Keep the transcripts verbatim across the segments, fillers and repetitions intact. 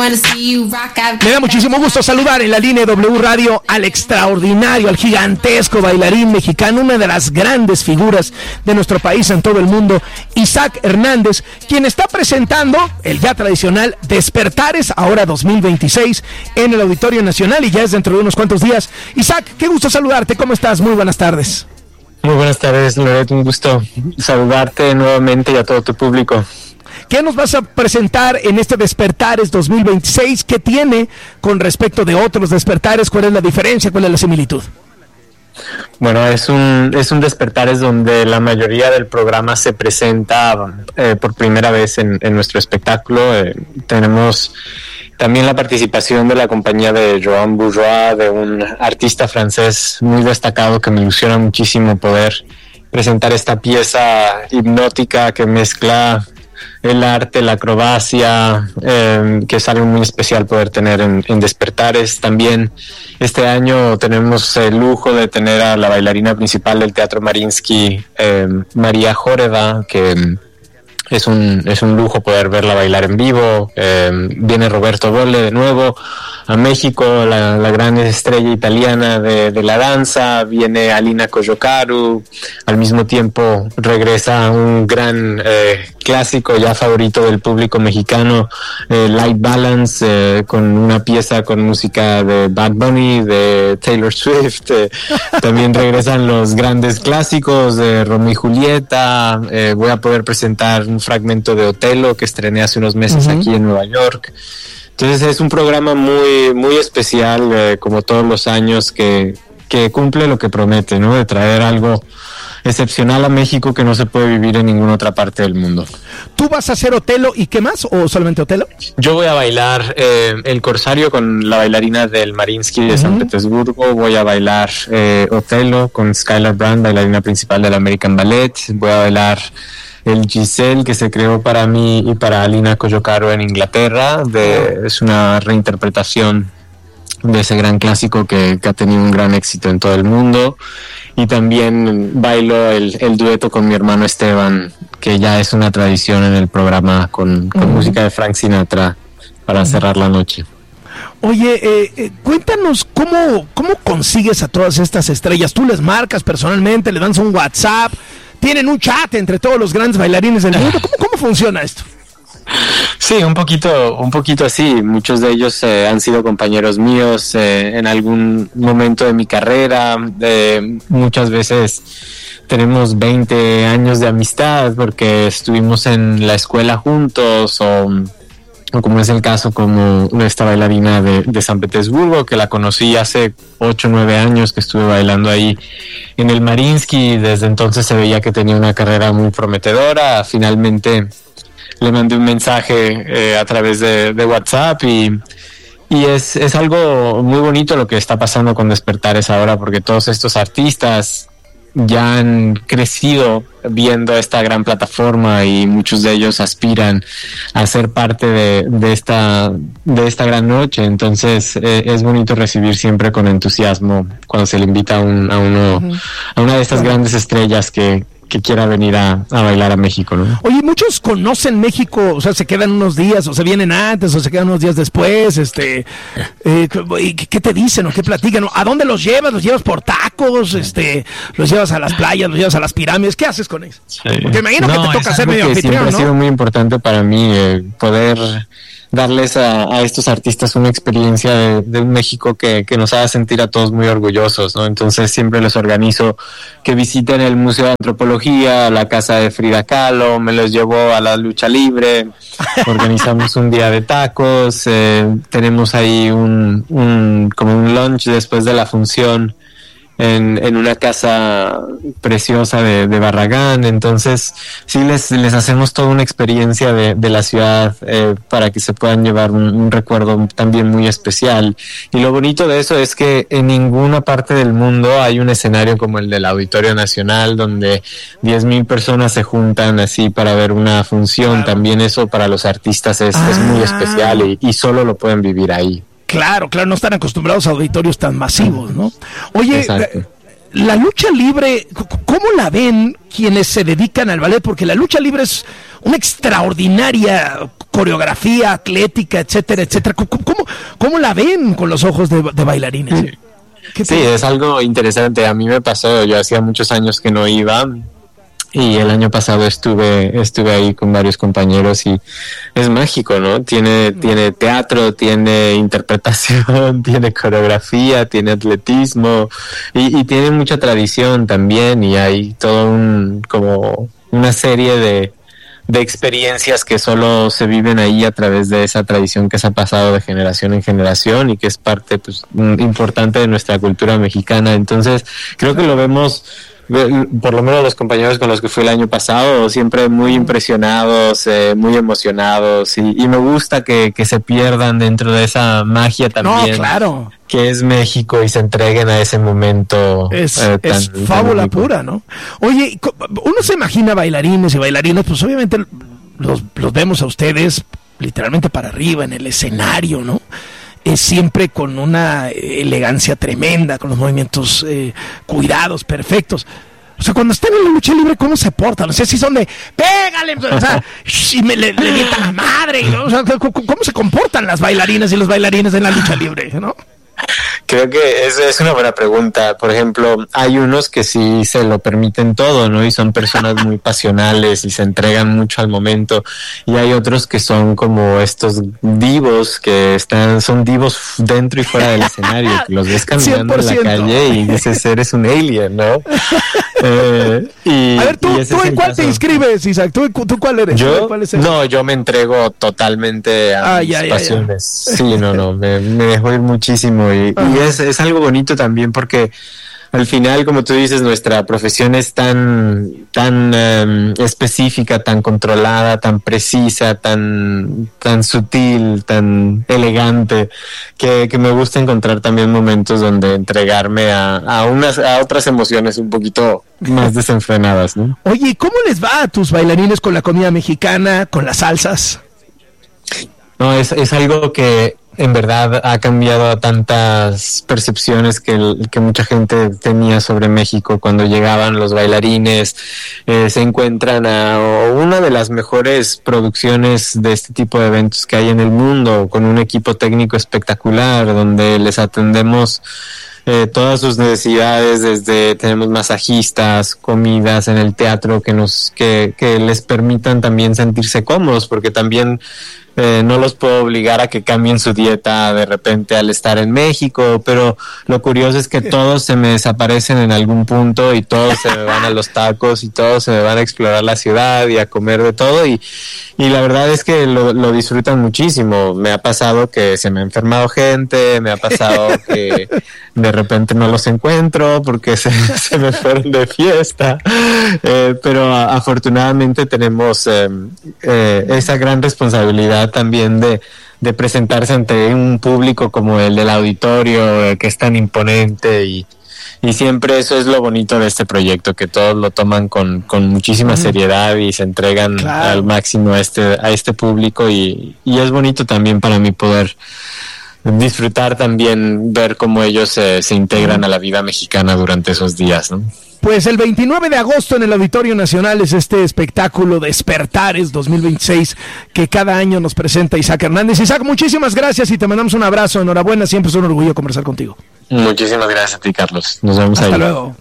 Me da muchísimo gusto saludar en la línea de W Radio al extraordinario, al gigantesco bailarín mexicano, una de las grandes figuras de nuestro país en todo el mundo, Isaac Hernández, quien está presentando el ya tradicional Despertares, ahora dos mil veintiséis, en el Auditorio Nacional, y ya es dentro de unos cuantos días. Isaac, qué gusto saludarte, ¿cómo estás? Muy buenas tardes. Muy buenas tardes, Loret, un gusto saludarte nuevamente y a todo tu público. ¿Qué nos vas a presentar en este Despertares dos mil veintiséis? ¿Qué tiene con respecto de otros Despertares? ¿Cuál es la diferencia? ¿Cuál es la similitud? Bueno, es un es un Despertares donde la mayoría del programa se presenta eh, por primera vez en, en nuestro espectáculo. Eh, tenemos también la participación de la compañía de Joan Bourgeois, de un artista francés muy destacado que me ilusiona muchísimo poder presentar esta pieza hipnótica que mezcla el arte, la acrobacia, eh, que es algo muy especial poder tener en, en Despertares. También este año tenemos el lujo de tener a la bailarina principal del Teatro Mariinsky, eh, María Jóreda, que es un es un lujo poder verla bailar en vivo. Eh, viene Roberto Bolle de nuevo a México, la, la gran estrella italiana de, de la danza. Viene Alina Cojocaru. Al mismo tiempo regresa un gran eh, clásico ya favorito del público mexicano, eh, Light Balance, eh, con una pieza con música de Bad Bunny, de Taylor Swift. Eh, también regresan los grandes clásicos de Romeo y Julieta. Eh, voy a poder presentar un fragmento de Otelo que estrené hace unos meses uh-huh. aquí en Nueva York. Entonces es un programa muy muy especial, eh, como todos los años, que, que cumple lo que promete, ¿no? De traer algo excepcional a México que no se puede vivir en ninguna otra parte del mundo. ¿Tú vas a hacer Otelo y qué más? ¿O solamente Otelo? Yo voy a bailar eh, El Corsario con la bailarina del Mariinsky de uh-huh. San Petersburgo. Voy a bailar eh, Otelo con Skylar Brand, bailarina principal del American Ballet. Voy a bailar el Giselle, que se creó para mí y para Alina Cojocaru en Inglaterra. De, es una reinterpretación de ese gran clásico que, que ha tenido un gran éxito en todo el mundo. Y también bailo el, el dueto con mi hermano Esteban, que ya es una tradición en el programa, con, con uh-huh. música de Frank Sinatra para uh-huh. cerrar la noche. Oye, eh, eh, cuéntanos cómo, cómo consigues a todas estas estrellas. ¿Tú les marcas personalmente, le das un WhatsApp? ¿Tienen un chat entre todos los grandes bailarines del mundo? ¿Cómo, cómo funciona esto? Sí, un poquito, un poquito así. Muchos de ellos eh, han sido compañeros míos eh, en algún momento de mi carrera. Eh, muchas veces tenemos veinte años de amistad porque estuvimos en la escuela juntos, o, o como es el caso como esta bailarina de, de San Petersburgo, que la conocí hace ocho o nueve años, que estuve bailando ahí en el Mariinsky. Desde entonces se veía que tenía una carrera muy prometedora. Finalmente le mandé un mensaje eh, a través de, de WhatsApp y, y es, es algo muy bonito lo que está pasando con Despertares ahora, porque todos estos artistas ya han crecido viendo esta gran plataforma y muchos de ellos aspiran a ser parte de, de esta de esta gran noche. Entonces eh, es bonito recibir siempre con entusiasmo cuando se le invita a, un, a uno uh-huh. a una de estas grandes estrellas que que quiera venir a, a bailar a México, ¿no? Oye, muchos conocen México, o sea, se quedan unos días, o se vienen antes, o se quedan unos días después, este, eh, ¿qué te dicen o qué platican? ¿A dónde los llevas? ¿Los llevas por tacos? Este, ¿los llevas a las playas? ¿Los llevas a las pirámides? ¿Qué haces con ellos? Sí. Porque imagino no, que te toca ser medio anfitrión, ¿no? Siempre ha sido muy importante para mí eh, poder darles a, a estos artistas una experiencia de, de un México que, que nos haga sentir a todos muy orgullosos, ¿no? Entonces siempre les organizo que visiten el Museo de Antropología, la casa de Frida Kahlo, me los llevo a la lucha libre, organizamos un día de tacos, eh, tenemos ahí un, un como un lunch después de la función en, en una casa preciosa de, de Barragán. Entonces sí les, les hacemos toda una experiencia de, de la ciudad eh, para que se puedan llevar un, un recuerdo también muy especial. Y lo bonito de eso es que en ninguna parte del mundo hay un escenario como el del Auditorio Nacional, donde diez mil personas se juntan así para ver una función. Claro. También eso para los artistas es, ah. es muy especial y, y solo lo pueden vivir ahí. Claro, claro, no están acostumbrados a auditorios tan masivos, ¿no? Oye, Exacto. la lucha libre, ¿cómo la ven quienes se dedican al ballet? Porque la lucha libre es una extraordinaria coreografía atlética, etcétera, etcétera. ¿Cómo, cómo, cómo la ven con los ojos de, de bailarines? Sí, es algo interesante. A mí me pasó, yo hacía muchos años que no iba y el año pasado estuve estuve ahí con varios compañeros y es mágico, ¿no? Tiene tiene teatro, tiene interpretación, tiene coreografía, tiene atletismo y, y tiene mucha tradición también, y hay todo un como una serie de de experiencias que solo se viven ahí a través de esa tradición que se ha pasado de generación en generación y que es parte, pues, importante de nuestra cultura mexicana. Entonces creo que lo vemos, por lo menos los compañeros con los que fui el año pasado, siempre muy impresionados, eh, muy emocionados, y, y me gusta que, que se pierdan dentro de esa magia también. No, claro. Que es México, y se entreguen a ese momento. Es, eh, tan, es fábula tan pura, ¿no? Oye, uno se imagina bailarines y bailarinas, pues obviamente los, los vemos a ustedes literalmente para arriba en el escenario, ¿no? Es siempre con una elegancia tremenda, con los movimientos eh, cuidados, perfectos. O sea, cuando están en la lucha libre, ¿cómo se portan? O sea, si son de, pégale, o sea, y me le, le mientan la madre, ¿no? O sea, ¿cómo se comportan las bailarinas y los bailarines en la lucha libre, ¿no? Creo que es, es una buena pregunta. Por ejemplo, hay unos que sí se lo permiten todo, ¿no? Y son personas muy pasionales y se entregan mucho al momento. Y hay otros que son como estos divos, que están, son divos dentro y fuera del escenario, que los ves caminando en la calle y dices, eres un alien, ¿no? Eh, y, a ver, ¿tú, ¿tú en cuál caso. te inscribes, Isaac? ¿Tú, ¿Tú cuál eres? ¿Yo? ¿Cuál es no, yo me entrego totalmente a ah, mis ya, pasiones. Ya, ya. Sí, no, no, me, me dejo ir muchísimo. Y, y es, es algo bonito también porque al final, como tú dices, nuestra profesión es tan tan um, específica, tan controlada, tan precisa, tan tan sutil, tan elegante, que, que me gusta encontrar también momentos donde entregarme a, a unas a otras emociones un poquito más desenfrenadas, ¿no? Oye, ¿cómo les va a tus bailarines con la comida mexicana, con las salsas? No, es, es algo que en verdad ha cambiado a tantas percepciones que, el, que mucha gente tenía sobre México. Cuando llegaban los bailarines, eh, se encuentran a una de las mejores producciones de este tipo de eventos que hay en el mundo, con un equipo técnico espectacular, donde les atendemos Eh, todas sus necesidades, desde tenemos masajistas, comidas en el teatro que nos que, que les permitan también sentirse cómodos, porque también eh, no los puedo obligar a que cambien su dieta de repente al estar en México, pero lo curioso es que todos se me desaparecen en algún punto y todos se me van a los tacos y todos se me van a explorar la ciudad y a comer de todo, y, y la verdad es que lo, lo disfrutan muchísimo. Me ha pasado que se me ha enfermado gente, me ha pasado que de repente no los encuentro porque se, se me fueron de fiesta, eh, pero a, afortunadamente tenemos eh, eh, esa gran responsabilidad también de, de presentarse ante un público como el del auditorio, eh, que es tan imponente, y, y siempre eso es lo bonito de este proyecto, que todos lo toman con, con muchísima seriedad y se entregan claro. al máximo a este, a este público, y, y es bonito también para mí poder disfrutar también, ver cómo ellos se, se integran a la vida mexicana durante esos días, ¿no? Pues el veintinueve de agosto en el Auditorio Nacional es este espectáculo Despertares dos mil veintiséis que cada año nos presenta Isaac Hernández. Isaac, muchísimas gracias y te mandamos un abrazo. Enhorabuena, siempre es un orgullo conversar contigo. Muchísimas gracias a ti, Carlos. Nos vemos ahí. Hasta luego.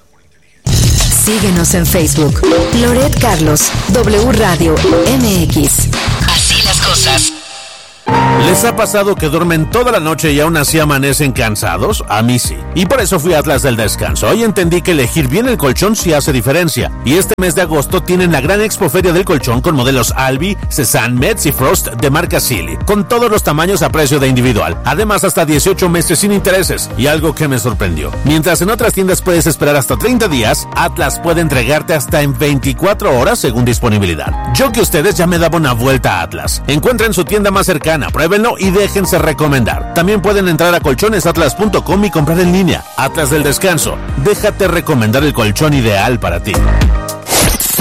Síguenos en Facebook. Loret Carlos, W Radio M X. Así las cosas. ¿Les ha pasado que duermen toda la noche y aún así amanecen cansados? A mí sí. Y por eso fui a Atlas del Descanso. Hoy entendí que elegir bien el colchón sí hace diferencia. Y este mes de agosto tienen la gran expoferia del colchón con modelos Albi, Cezanne, Metz y Frost de marca Sealy, con todos los tamaños a precio de individual. Además, hasta dieciocho meses sin intereses. Y algo que me sorprendió: mientras en otras tiendas puedes esperar hasta treinta días, Atlas puede entregarte hasta en veinticuatro horas según disponibilidad. Yo que ustedes ya me daba una vuelta a Atlas. Encuentren su tienda más cercana, pruébenlo y déjense recomendar. También pueden entrar a colchones atlas punto com y comprar en línea. Atlas del Descanso. Déjate recomendar el colchón ideal para ti.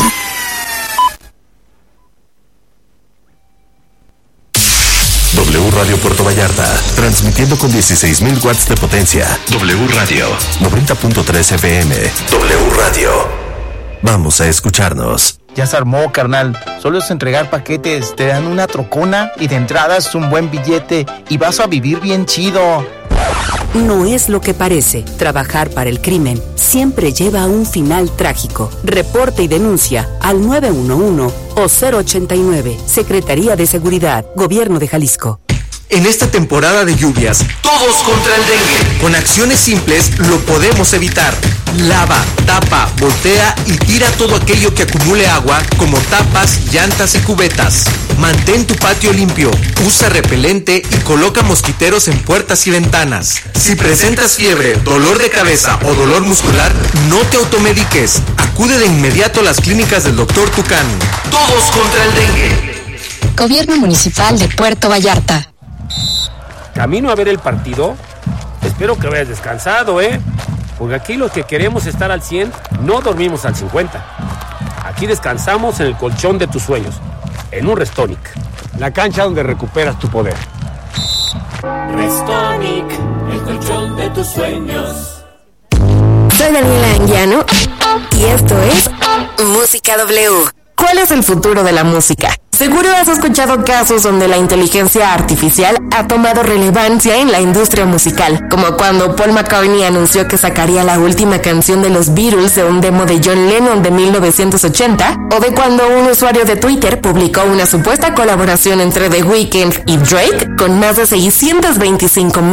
W Radio Puerto Vallarta, transmitiendo con dieciséis mil watts de potencia. W Radio, noventa punto tres F M. W Radio. Vamos a escucharnos. Ya se armó, carnal. Solo es entregar paquetes, te dan una trocona y de entrada es un buen billete y vas a vivir bien chido. No es lo que parece. Trabajar para el crimen siempre lleva a un final trágico. Reporte y denuncia al nueve uno uno o cero ochenta y nueve. Secretaría de Seguridad, Gobierno de Jalisco. En esta temporada de lluvias, todos contra el dengue. Con acciones simples lo podemos evitar. Lava, tapa, voltea y tira todo aquello que acumule agua, como tapas, llantas y cubetas. Mantén tu patio limpio, usa repelente y coloca mosquiteros en puertas y ventanas. Si presentas fiebre, dolor de cabeza o dolor muscular, no te automediques. Acude de inmediato a las clínicas del doctor Tucán. Todos contra el dengue. Gobierno Municipal de Puerto Vallarta. Camino a ver el partido. Espero que vayas descansado, ¿eh? Porque aquí los que queremos estar al cien no dormimos al cincuenta. Aquí descansamos en el colchón de tus sueños, en un Restonic, la cancha donde recuperas tu poder. Restonic, el colchón de tus sueños. Soy Daniela Anguiano y esto es Música W. ¿Cuál es el futuro de la música? Seguro has escuchado casos donde la inteligencia artificial ha tomado relevancia en la industria musical, como cuando Paul McCartney anunció que sacaría la última canción de los Beatles de un demo de John Lennon de mil novecientos ochenta, o de cuando un usuario de Twitter publicó una supuesta colaboración entre The Weeknd y Drake con más de seiscientos veinticinco